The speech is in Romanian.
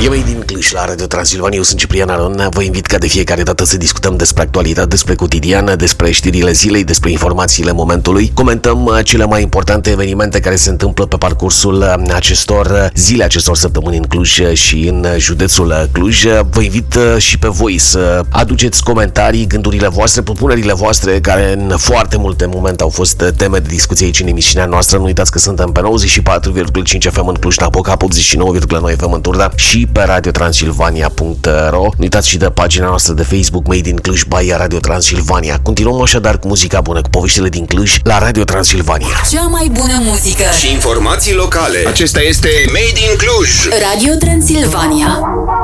E mai din Cluj la Radio Transilvania, eu sunt Ciprian Aron. Vă invit ca de fiecare dată să discutăm despre actualitate, despre cotidiană, despre știrile zilei, despre informațiile momentului. Comentăm cele mai importante evenimente care se întâmplă pe parcursul acestor zile, acestor săptămâni în Cluj și în județul Cluj. Vă invit și pe voi să aduceți comentarii, gândurile voastre, propunerile voastre, care în foarte multe momente au fost teme de discuție aici în emisiunea noastră. Nu uitați că suntem pe 94,5 FM în Cluj-Napoca, 89,9 FM în Turda și pe radiotransilvania.ro. Nu uitați și de pagina noastră de Facebook Made in Cluj by Radio Transilvania. Continuăm așadar cu muzica bună, cu poveștile din Cluj la Radio Transilvania. Cea mai bună muzică și informații locale. Acesta este Made in Cluj. Radio Transilvania.